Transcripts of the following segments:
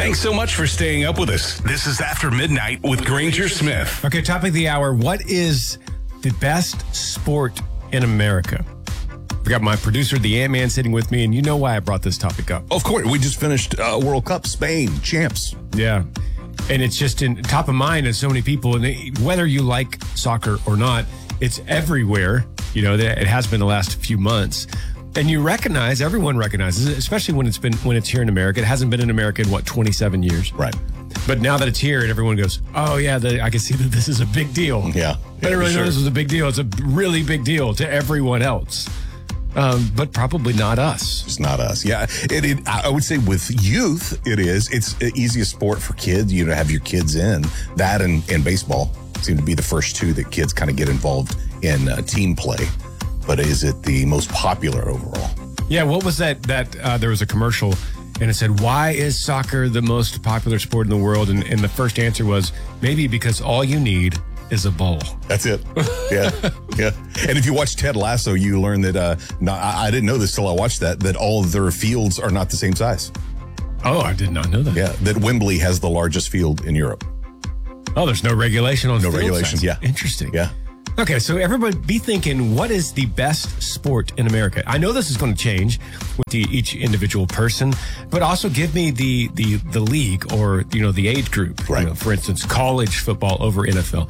Thanks so much for staying up with us. This is After Midnight with Granger Smith. Okay, topic of the hour. What is the best sport in America? I've got my producer, the Ant-Man, sitting with me, and you know why I brought this topic up. Of course, we just finished World Cup, Spain, champs. Yeah, and it's just in top of mind of so many people, and whether you like soccer or not, it's everywhere. You know, it has been the last few months. And everyone recognizes it, especially when it's here in America. It hasn't been in America in, 27 years? Right. But now that it's here and everyone goes, oh, yeah, I can see that this is a big deal. Yeah. I didn't really know this was a big deal. It's a really big deal to everyone else. But probably not us. It's not us. Yeah. I would say with youth, it's the easiest sport for kids. You know, have your kids in. That and baseball seem to be the first two that kids kind of get involved in team play. But is it the most popular overall? Yeah, what was that? There was a commercial, and it said, why is soccer the most popular sport in the world? And the first answer was, maybe because all you need is a ball. That's it. Yeah, yeah. And if you watch Ted Lasso, you learn that, I didn't know this till I watched that all of their fields are not the same size. Oh, I did not know that. Yeah, that Wembley has the largest field in Europe. Oh, there's no regulation on field regulations, size. yeah. Interesting. Yeah. Okay, so everybody be thinking, what is the best sport in America? I know this is going to change with each individual person, but also give me the league or, the age group. Right. For instance, college football over NFL.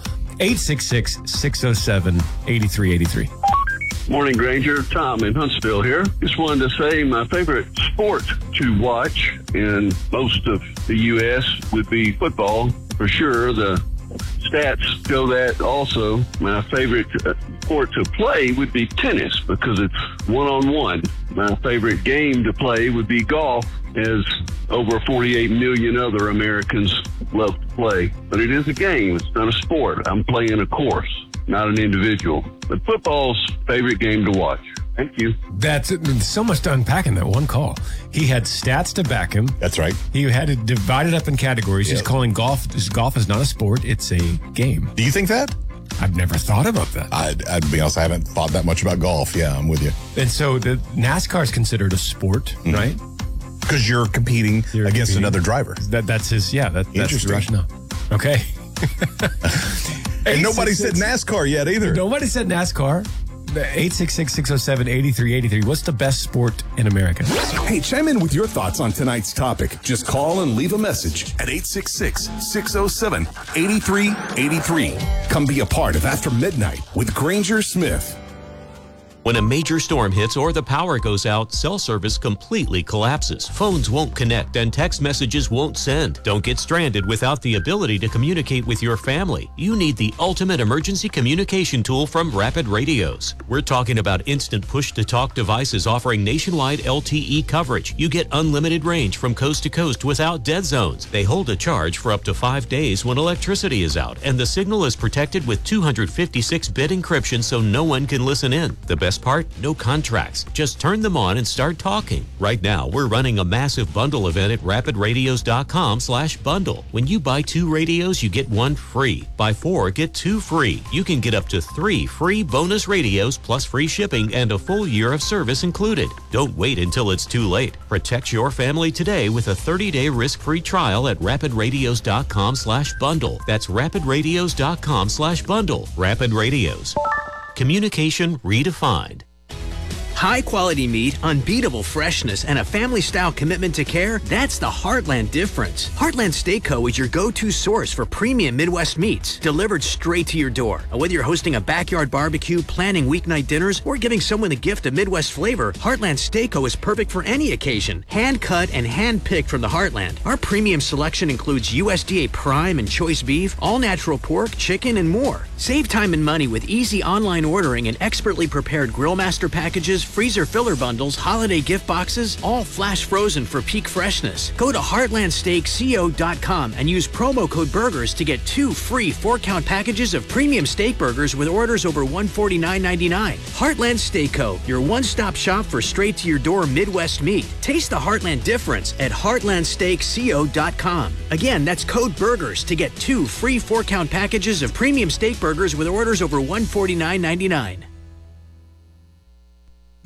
866-607-8383. Morning, Granger. Tom in Huntsville here. Just wanted to say my favorite sport to watch in most of the U.S. would be football. For sure, the stats show that also. My favorite sport to play would be tennis because it's one-on-one. My favorite game to play would be golf, as over 48 million other Americans love to play. But it is a game. It's not a sport. I'm playing a course, not an individual. But football's favorite game to watch. Thank you. That's so much to unpack in that one call. He had stats to back him. That's right. He had it divided up in categories. He's calling golf is not a sport. It's a game. Do you think that? I've never thought about that. I'd be honest, I haven't thought that much about golf. Yeah, I'm with you. And so the NASCAR is considered a sport, right? Because you're competing against another driver. That's his, that's the rationale. Okay. And nobody said NASCAR yet either. Nobody said NASCAR. 866-607-8383. What's the best sport in America? Hey, chime in with your thoughts on tonight's topic. Just call and leave a message at 866-607-8383. Come be a part of After Midnight with Granger Smith. When a major storm hits or the power goes out, cell service completely collapses. Phones won't connect and text messages won't send. Don't get stranded without the ability to communicate with your family. You need the ultimate emergency communication tool from Rapid Radios. We're talking about instant push-to-talk devices offering nationwide LTE coverage. You get unlimited range from coast to coast without dead zones. They hold a charge for up to 5 days when electricity is out, and the signal is protected with 256-bit encryption so no one can listen in. The best part? No contracts. Just turn them on and start talking. Right now, we're running a massive bundle event at rapidradios.com/bundle. When you buy 2 radios, you get 1 free. Buy 4, get 2 free. You can get up to 3 free bonus radios plus free shipping and a full year of service included. Don't wait until it's too late. Protect your family today with a 30-day risk-free trial at rapidradios.com/bundle. That's rapidradios.com/bundle. Rapid Radios. Communication redefined. High-quality meat, unbeatable freshness, and a family-style commitment to care, that's the Heartland difference. Heartland Steakco is your go-to source for premium Midwest meats, delivered straight to your door. And whether you're hosting a backyard barbecue, planning weeknight dinners, or giving someone a gift of Midwest flavor, Heartland Steakco is perfect for any occasion. Hand-cut and hand-picked from the Heartland. Our premium selection includes USDA prime and choice beef, all-natural pork, chicken, and more. Save time and money with easy online ordering and expertly prepared Grillmaster packages, freezer filler bundles, holiday gift boxes, all flash frozen for peak freshness. Go to heartlandsteakco.com and use promo code BURGERS to get 2 free 4-count packages of premium steak burgers with orders over $149.99. Heartland Steakco, your one-stop shop for straight-to-your-door Midwest meat. Taste the Heartland difference at heartlandsteakco.com. Again, that's code BURGERS to get 2 free 4-count packages of premium steak burgers with orders over $149.99.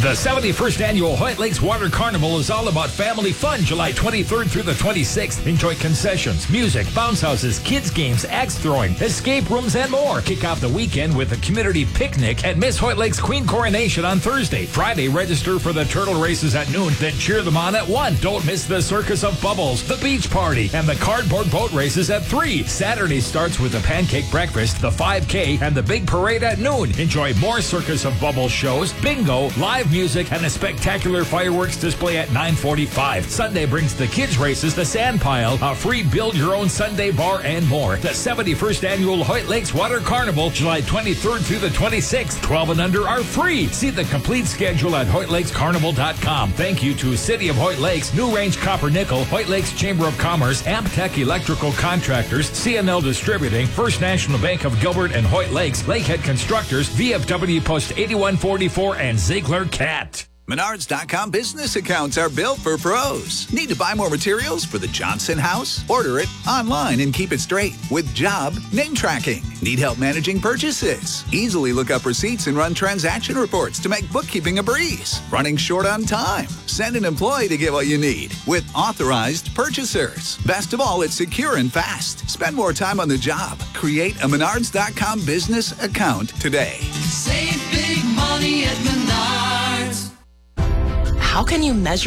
The 71st Annual Hoyt Lakes Water Carnival is all about family fun July 23rd through the 26th. Enjoy concessions, music, bounce houses, kids games, axe throwing, escape rooms, and more. Kick off the weekend with a community picnic at Miss Hoyt Lake's Queen Coronation on Thursday. Friday, register for the turtle races at noon, then cheer them on at 1. Don't miss the Circus of Bubbles, the beach party, and the cardboard boat races at 3. Saturday starts with the pancake breakfast, the 5K, and the big parade at noon. Enjoy more Circus of Bubbles shows, bingo, live music, and a spectacular fireworks display at 9:45. Sunday brings the kids races, the sand pile, a free build-your-own Sunday bar, and more. The 71st Annual Hoyt Lakes Water Carnival, July 23rd through the 26th. 12 and under are free. See the complete schedule at HoytLakesCarnival.com. Thank you to City of Hoyt Lakes, New Range Copper Nickel, Hoyt Lakes Chamber of Commerce, Amtech Electrical Contractors, CNL Distributing, First National Bank of Gilbert and Hoyt Lakes, Lakehead Constructors, VFW Post 8144, and Ziegler Cat. Menards.com business accounts are built for pros. Need to buy more materials for the Johnson house? Order it online and keep it straight with job name tracking. Need help managing purchases? Easily look up receipts and run transaction reports to make bookkeeping a breeze. Running short on time? Send an employee to get what you need with authorized purchasers. Best of all, it's secure and fast. Spend more time on the job. Create a Menards.com business account today. Save big money at Menards. How can you measure